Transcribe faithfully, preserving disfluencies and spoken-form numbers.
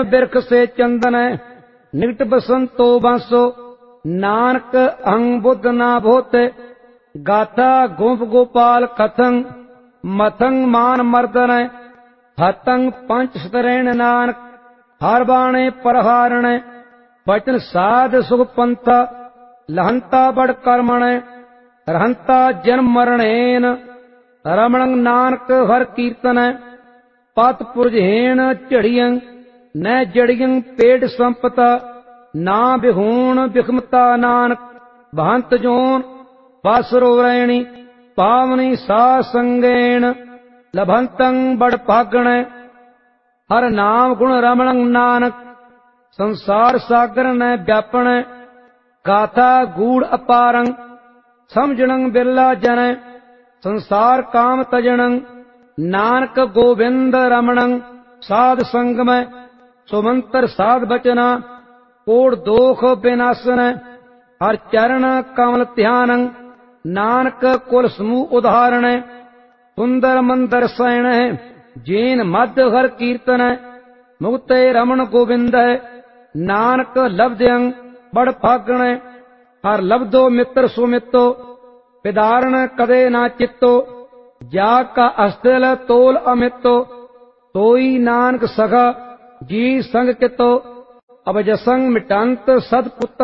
बिरख से चंदन निकट बसंतो बांसो नानक अहं बुद्ध ना भोते गाथा गोप गोपाल कथं मथंग मान मर्दन हतंग पंच सतरेण नानक हर बाणे परहारण वचन साध सुख पंथा लहंता बड़ कर्मण रहंता जन्म मरणेन रमणं नानक हर कीर्तन पत पुरजहेण झड़ियं न जड़ियं पेट संपता ना बिहूण बिखमता नानक बहंत जोन बासरोवरैणी पावनी सा संगेण लभंतं बड़ भागण हर नाम गुण रमणं नानक संसार सागर न व्यापण गाथा गूढ़ अपारं समझणं बिरला जन संसार काम तजणं नानक गोविंद रमणं साध संगम सुमंतर साध बचना कोड़ दोख विनाशन हर चरण कमल ध्यानं नानक कुल समूह उदाहरण सुंदर मंदर सैन जैन मध्य हर कीर्तन मुक्ते रमण गोविंद नानक लब्धयं बड़ फागण हर लब्धो मित्र सुमितो विदारण कदे ना चित्तो जा का अस्थिल तोल अमितो तोई नानक सखा जी संग कितो अब जसंग मिटंत सदपुत्र